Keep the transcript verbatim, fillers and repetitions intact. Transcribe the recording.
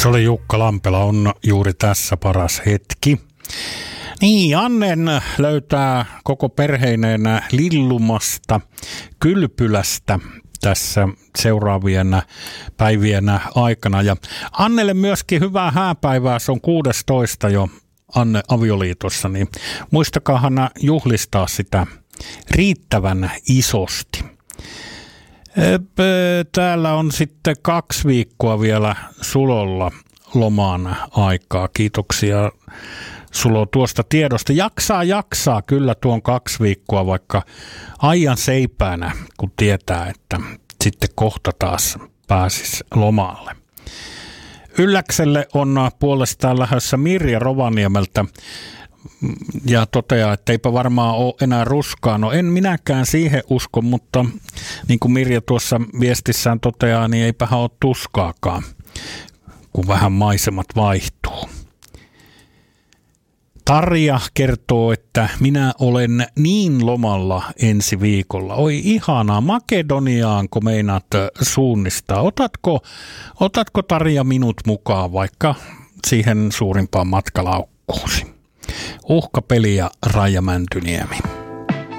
Se oli Jukka Lampela, on juuri tässä paras hetki. Niin, Annen löytää koko perheineen Lillumasta, Kylpylästä tässä seuraavien päivien aikana. Ja Annelle myöskin hyvää hääpäivää, se on kuudestoista jo Anne avioliitossa, niin muistakaahan juhlistaa sitä riittävän isosti. Täällä on sitten kaksi viikkoa vielä Sulolla lomaan aikaa. Kiitoksia Sulo tuosta tiedosta. Jaksaa, jaksaa kyllä tuon kaksi viikkoa, vaikka aian seipäänä, kun tietää, että sitten kohta taas pääsisi lomalle. Ylläkselle on puolestaan lähdössä Mirja Rovaniemeltä ja toteaa, että eipä varmaan ole enää ruskaa. No en minäkään siihen usko, mutta niin kuin Mirja tuossa viestissään toteaa, niin eipähän ole tuskaakaan, kun vähän maisemat vaihtuu. Tarja kertoo, että minä olen niin lomalla ensi viikolla. Oi ihanaa, Makedoniaanko meinaat suunnistaa? Otatko, otatko Tarja minut mukaan vaikka siihen suurimpaan matkalaukkuusi? Uhkapeli ja Raija Mäntyniemi.